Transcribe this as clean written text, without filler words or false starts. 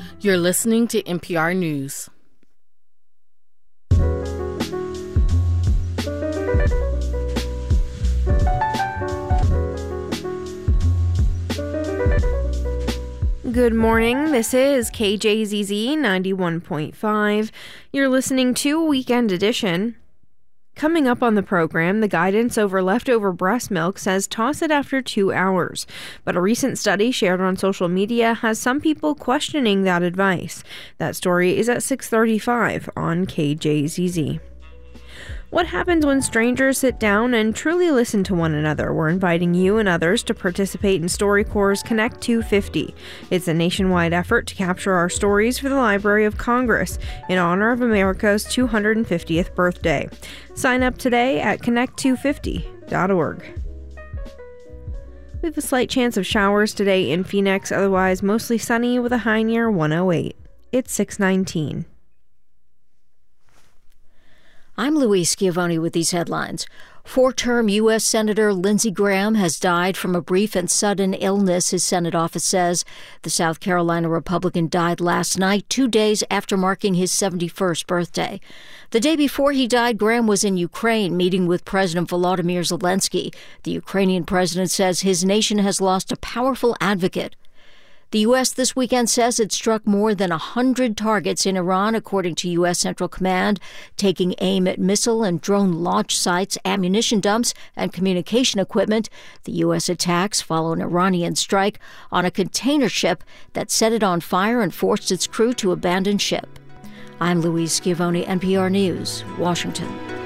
You're listening to NPR News. Good morning, this is KJZZ 91.5. You're listening to Weekend Edition. Coming up on the program, the guidance over leftover breast milk says toss it after 2 hours. But a recent study shared on social media has some people questioning that advice. That story is at 6:35 on KJZZ. What happens when strangers sit down and truly listen to one another? We're inviting you and others to participate in StoryCorps' Connect 250. It's a nationwide effort to capture our stories for the Library of Congress in honor of America's 250th birthday. Sign up today at connect250.org. We have a slight chance of showers today in Phoenix, otherwise mostly sunny with a high near 108. It's 6:19. I'm Louise Schiavone with these headlines. Four-term U.S. Senator Lindsey Graham has died from a brief and sudden illness, his Senate office says. The South Carolina Republican died last night, 2 days after marking his 71st birthday. The day before he died, Graham was in Ukraine meeting with President Volodymyr Zelensky. The Ukrainian president says his nation has lost a powerful advocate. The U.S. this weekend says it struck more than 100 targets in Iran, according to U.S. Central Command, taking aim at missile and drone launch sites, ammunition dumps, and communication equipment. The U.S. attacks follow an Iranian strike on a container ship that set it on fire and forced its crew to abandon ship. I'm Louise Schiavone, NPR News, Washington.